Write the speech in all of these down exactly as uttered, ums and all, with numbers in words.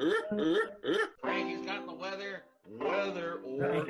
Frankie's got the weather, weather or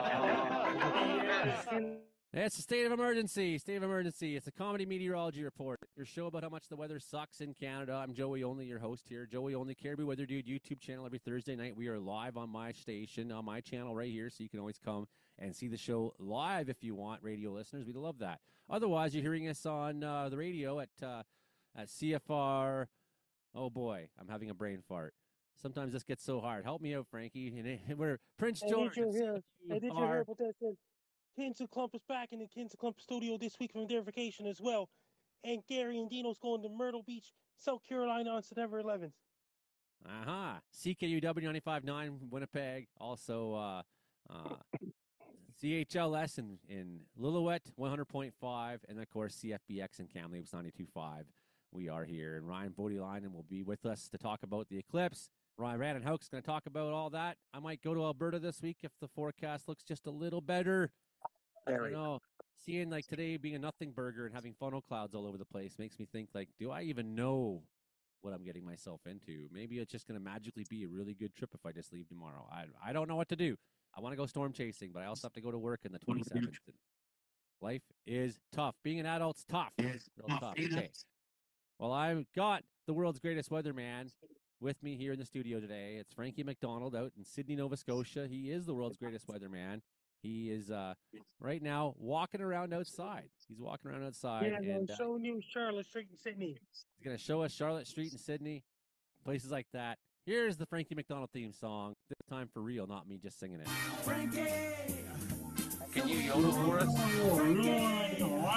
not. It's a state of emergency. State of emergency. It's a comedy meteorology report. Your show about how much the weather sucks in Canada. I'm Joey Only, your host here. Joey Only, Caribou Weather Dude YouTube channel every Thursday night. We are live on my station, on my channel right here, so you can always come and see the show live if you want, radio listeners. We'd love that. Otherwise, you're hearing us on uh, the radio at uh, at C F R. Oh boy, I'm having a brain fart. Sometimes this gets so hard. Help me out, Frankie. And it, we're Prince George. Hey, did you hear, hey, did you hear about that? Kins and Clump is back in the Kins and Clump studio this week from their vacation as well. And Gary and Dino's going to Myrtle Beach, South Carolina on September eleventh. Uh-huh. C K U W ninety-five point nine Winnipeg. Also uh, uh, C H L S in, in Lillooet, one hundred point five. And, of course, C F B X in Kamloops, ninety-two point five. We are here. And Ryan Bodelainen will be with us to talk about the eclipse. Ryan Rand Hoke's going to talk about all that. I might go to Alberta this week if the forecast looks just a little better. I don't know. Seeing like today being a nothing burger and having funnel clouds all over the place makes me think like, do I even know what I'm getting myself into? Maybe it's just going to magically be a really good trip if I just leave tomorrow. I I don't know what to do. I want to go storm chasing, but I also have to go to work on the twenty-seventh. Life is tough. Being an adult's tough. Real tough. Okay. Well, I've got the world's greatest weatherman with me here in the studio today. It's Frankie McDonald out in Sydney, Nova Scotia. He is the world's greatest weatherman. He is uh, right now walking around outside. He's walking around outside. Yeah, and uh, showing you Charlotte Street in Sydney. He's going to show us Charlotte Street in Sydney, places like that. Here's the Frankie McDonald theme song. This time for real, not me just singing it. Frankie! Can you yodel for us?